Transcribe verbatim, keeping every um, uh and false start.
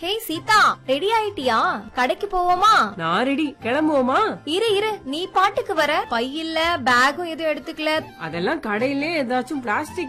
ஹே Sita, ready ஆயிட்டியா? கடைக்கு போவோமா? நான் ரெடி. கிளம்புவோமா? இரு இரு, நீ பாட்டுக்கு வர. பை இல்ல, பேகும் எதுவும் எடுத்துக்கல. அதெல்லாம் கடையிலே ஏதாச்சும் பிளாஸ்டிக்